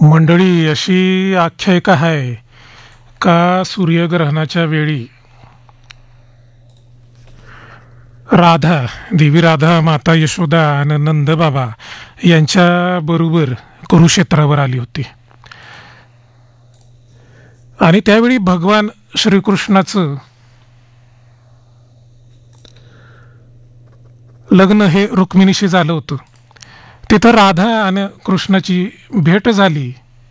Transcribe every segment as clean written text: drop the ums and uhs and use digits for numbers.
मंडळी, अशी आख्यायिका आहे का सूर्यग्रहणाच्या वेळी राधा, देवी राधा, माता यशोदा आणि नंदबाबा यांच्या बरोबर कुरुक्षेत्रावर आली होती. आणि त्यावेळी भगवान श्रीकृष्णाचं लग्न हे रुक्मिणीशी झालं होतं. तिथं राधा आणि कृष्णाची भेट झाली.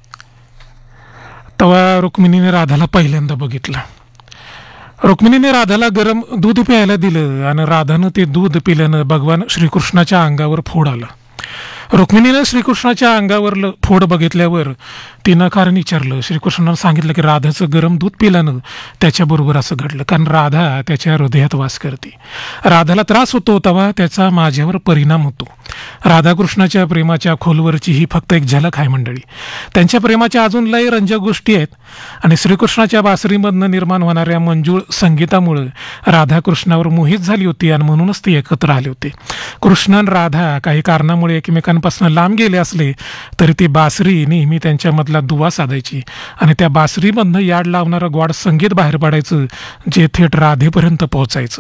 तेव्हा रुक्मिणीने राधाला पहिल्यांदा बघितलं. रुक्मिणीने राधाला गरम दूध प्यायला दिलं आणि राधानं ते दूध पिल्यानं भगवान श्रीकृष्णाच्या अंगावर फोड आला. रुक्मिणीनं श्रीकृष्णाच्या अंगावर फोड बघितल्यावर तिनं कारण विचारलं. श्रीकृष्णानं सांगितलं की राधाचं गरम दूध पिल्यानं त्याच्याबरोबर असं घडलं, कारण राधा त्याच्या हृदयात वास करते. राधाला त्रास होतो तेव्हा त्याचा माझ्यावर परिणाम होतो. राधाकृष्णाच्या प्रेमाच्या खोलवरची ही फक्त एक झलक आहे मंडळी. त्यांच्या प्रेमाच्या अजून लय रंजक गोष्टी आहेत. आणि श्रीकृष्णाच्या बासरीमधनं निर्माण होणाऱ्या मंजूळ संगीतामुळे राधाकृष्णावर मोहित झाली होती आणि म्हणूनच ते एकत्र आले होते. कृष्ण आणि राधा काही कारणामुळे एकमेकांपासून लांब गेले असले तरी ती बासरी नेहमी त्यांच्यामधला दुवा साधायची आणि त्या बासरीमधनं याड लावणारं गोड संगीत बाहेर पडायचं, जे थेट राधेपर्यंत पोहोचायचं.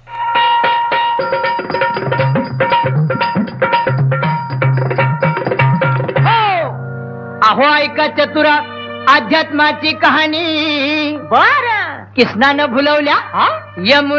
अहो ऐका चतुरा अध्यात्माची कहाणी. बर कृष्णानं भुलवल्या यमुना